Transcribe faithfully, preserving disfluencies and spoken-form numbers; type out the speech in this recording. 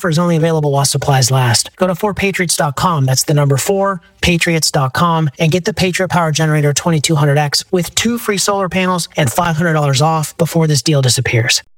offer is only available while supplies last. Go to four patriots dot com. That's the number four patriots dot com and get the Patriot Power Generator twenty-two hundred X with two free solar panels and five hundred dollars off before this deal disappears.